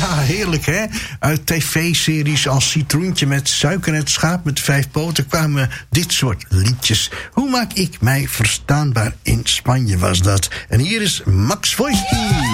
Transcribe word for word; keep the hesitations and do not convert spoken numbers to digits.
Ja, heerlijk hè. Uit tv-series als Citroentje met suiker en het schaap met vijf poten kwamen dit soort liedjes. Hoe maak ik mij verstaanbaar in Spanje was dat. En hier is Max Wojki.